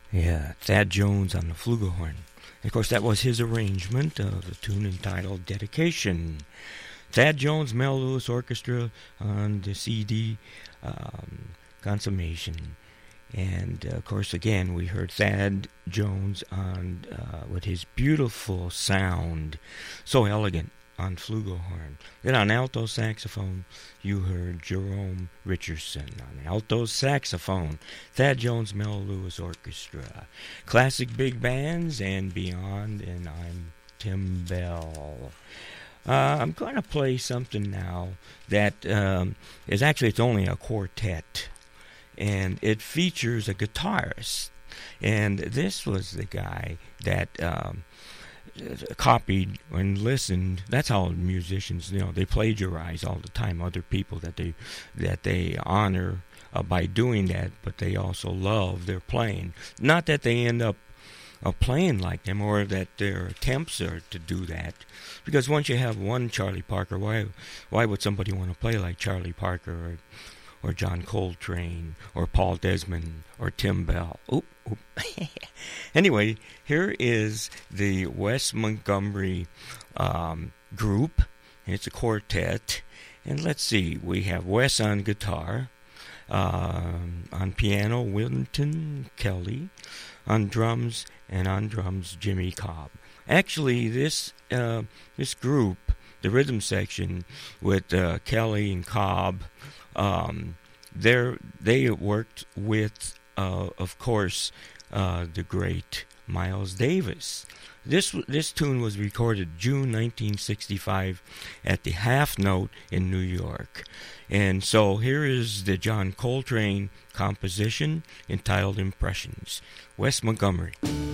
Yeah, Thad Jones on the flugelhorn. Of course, that was his arrangement of a tune entitled Dedication. Thad Jones, Mel Lewis Orchestra on the CD Consummation. And, of course, again, we heard Thad Jones on with his beautiful sound, so elegant, on flugelhorn. Then on alto saxophone, you heard Jerome Richardson. On alto saxophone, Thad Jones, Mel Lewis Orchestra. Classic big bands and beyond, and I'm Tim Bell. I'm going to play something now that is actually, it's only a quartet, and it features a guitarist. And this was the guy that copied and listened. That's how musicians, they plagiarize all the time other people that they honor by doing that, but they also love their playing. Not that they end up playing like them, or that their attempts are to do that. Because once you have one Charlie Parker, why would somebody want to play like Charlie Parker or John Coltrane or Paul Desmond or Tim Bell? Oop. Anyway, here is the Wes Montgomery group. It's a quartet. And let's see, we have Wes on guitar, on piano, Wynton Kelly, on drums Jimmy Cobb. Actually, this group, the rhythm section with Kelly and Cobb, they worked with, of course, the great Miles Davis. This tune was recorded June 1965 at the Half Note in New York. And so here is the John Coltrane composition entitled Impressions. Wes Montgomery.